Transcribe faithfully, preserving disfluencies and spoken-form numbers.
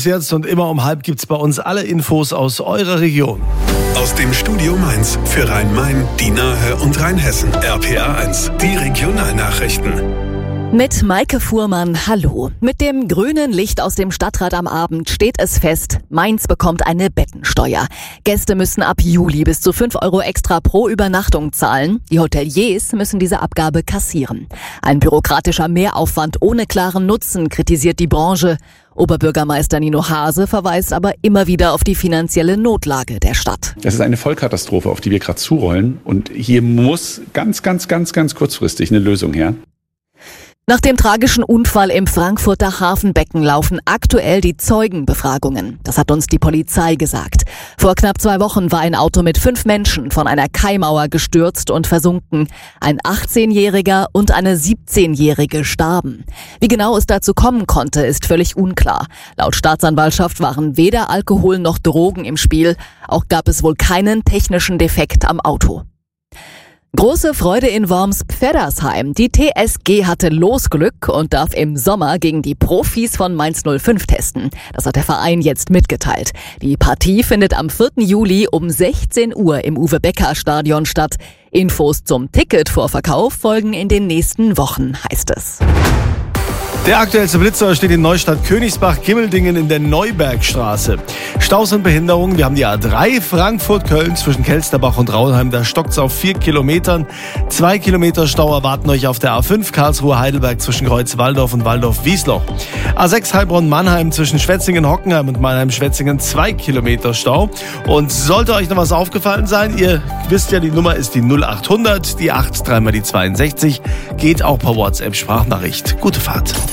Jetzt und immer um halb gibt's bei uns alle Infos aus eurer Region. Aus dem Studio Mainz für Rhein-Main, die Nahe und Rheinhessen. R P R eins, die Regionalnachrichten. Mit Maike Fuhrmann, hallo. Mit dem grünen Licht aus dem Stadtrat am Abend steht es fest, Mainz bekommt eine Bettensteuer. Gäste müssen ab Juli bis zu fünf Euro extra pro Übernachtung zahlen. Die Hoteliers müssen diese Abgabe kassieren. Ein bürokratischer Mehraufwand ohne klaren Nutzen, kritisiert die Branche. Oberbürgermeister Nino Hase verweist aber immer wieder auf die finanzielle Notlage der Stadt. Das ist eine Vollkatastrophe, auf die wir gerade zurollen. Und hier muss ganz, ganz, ganz, ganz kurzfristig eine Lösung her. Nach dem tragischen Unfall im Frankfurter Hafenbecken laufen aktuell die Zeugenbefragungen. Das hat uns die Polizei gesagt. Vor knapp zwei Wochen war ein Auto mit fünf Menschen von einer Kaimauer gestürzt und versunken. Ein achtzehnjähriger und eine siebzehnjährige starben. Wie genau es dazu kommen konnte, ist völlig unklar. Laut Staatsanwaltschaft waren weder Alkohol noch Drogen im Spiel. Auch gab es wohl keinen technischen Defekt am Auto. Große Freude in Worms-Pfeddersheim. Die T S G hatte Losglück und darf im Sommer gegen die Profis von Mainz null fünf testen. Das hat der Verein jetzt mitgeteilt. Die Partie findet am vierten Juli um sechzehn Uhr im Uwe-Becker-Stadion statt. Infos zum Ticketvorverkauf folgen in den nächsten Wochen, heißt es. Der aktuellste Blitzer steht in Neustadt-Königsbach-Kimmeldingen in der Neubergstraße. Staus und Behinderungen, wir haben die A drei Frankfurt-Köln zwischen Kelsterbach und Raunheim. Da stockt's auf vier Kilometern. Zwei Kilometer Stau erwarten euch auf der A fünf Karlsruhe-Heidelberg zwischen Kreuz-Walldorf und Walldorf-Wiesloch. A sechs Heilbronn-Mannheim zwischen Schwetzingen-Hockenheim und Mannheim-Schwetzingen. Zwei Kilometer Stau. Und sollte euch noch was aufgefallen sein, ihr wisst ja, die Nummer ist die null acht hundert, die acht, dreimal die zweiundsechzig. Geht auch per WhatsApp-Sprachnachricht. Gute Fahrt.